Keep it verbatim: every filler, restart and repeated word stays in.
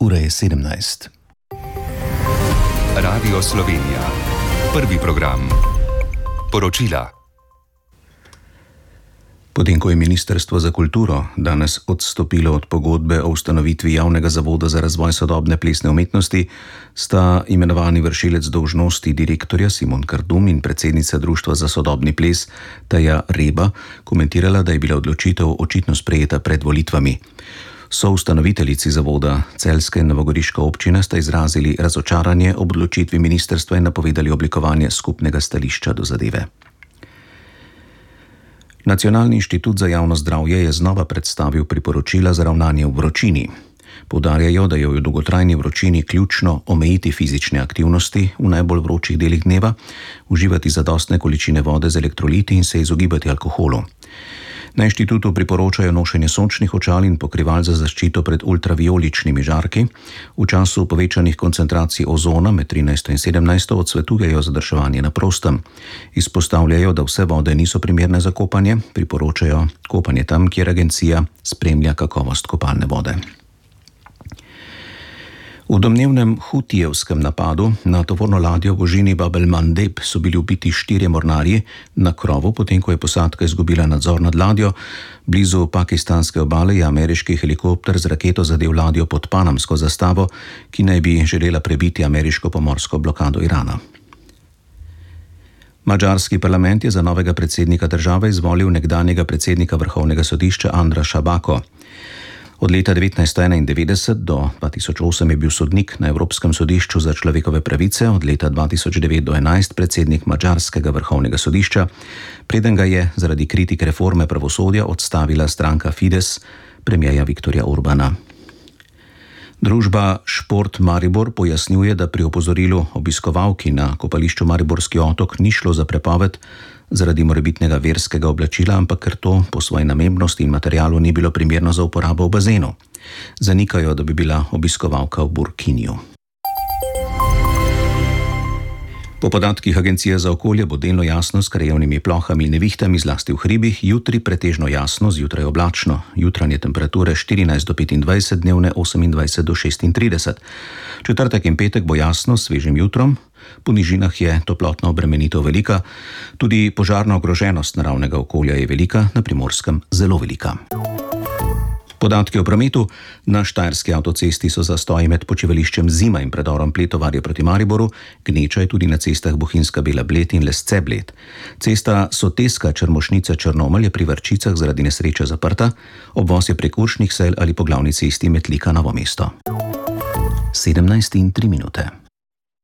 Ura je sedemnajst. Radio Slovenija. Prvi program. Poročila. Potem, ko je Ministrstvo za kulturo danes odstopilo od pogodbe o ustanovitvi javnega zavoda za razvoj sodobne plesne umetnosti, sta imenovani vršilec dolžnosti direktorja Simon Kardum in predsednica Društva za sodobni ples Taja Reba komentirala, da je bila odločitev očitno sprejeta pred volitvami. Soustanoviteljici zavoda Celjska in novogoriška občina sta izrazili razočaranje ob odločitvi ministrstva in napovedali oblikovanje skupnega stališča do zadeve. Nacionalni inštitut za javno zdravje je znova predstavil priporočila za ravnanje v vročini. Poudarjajo, da je v dolgotrajni vročini ključno omejiti fizične aktivnosti v najbolj vročih delih dneva, uživati zadostne količine vode z elektroliti in se izogibati alkoholu. Na inštitutu priporočajo nošenje sončnih očal in pokrival za zaščito pred ultravioličnimi žarki. V času povečanih koncentracij ozona med trinajsto in sedemnajsto odsvetujejo zadrževanje na prostem. Izpostavljajo, da vse vode niso primerne za kopanje, priporočajo kopanje tam, kjer agencija spremlja kakovost kopalne vode. V domnevnem hutijevskem napadu na tovorno ladjo v Božini Bab el-Mandeb so bili ubiti štirje mornarji na krovu, potem ko je posadka izgubila nadzor nad ladjo. Blizu pakistanske obale je ameriški helikopter z raketo zadel ladjo pod panamsko zastavo, ki naj bi želela prebiti ameriško pomorsko blokado Irana. Madžarski parlament je za novega predsednika države izvolil nekdanjega predsednika vrhovnega sodišča Andra Šabako. Od leta devetnajststo enaindevetdeset do dva tisoč osem je bil sodnik na Evropskem sodišču za človekove pravice, od leta dva tisoč devet do enajst predsednik madžarskega vrhovnega sodišča, preden ga je zaradi kritik reforme pravosodja odstavila stranka Fides premierja Viktorja Orbana. Družba Šport Maribor pojasnjuje, da pri opozorilu obiskovalki na kopališču Mariborski otok ni šlo za prepoved zaradi morebitnega verskega oblačila, ampak ker to po svoji namembnosti in materialu ni bilo primerno za uporabo v bazenu. Zanikajo, da bi bila obiskovalka v burkiniju. Po podatkih Agencije za okolje bo delno jasno s krajevnimi plohami in nevihtami, zlasti v hribih, jutri pretežno jasno, zjutraj oblačno, jutranje temperature štirinajst do petindvajset, dnevne osemindvajset do šestintrideset. Četrtek in petek bo jasno s svežim jutrom, po nižinah je toplotna obremenitev velika, tudi požarna ogroženost naravnega okolja je velika, na Primorskem zelo velika. Podatki o prometu. Na Štajerski avtocesti so zastoji med počivališčem Zima in predorom Pletovarje proti Mariboru, gneča je tudi na cestah Bohinjska Bela Bled in Lesce Bled. Cesta Soteska Črmošnica Črnomelj je pri Vrčicah zaradi nesreče zaprta, obvoz je prek Uršnih sel ali po glavni cesti Metlika Novo mesto. sedemnajst in tri minute.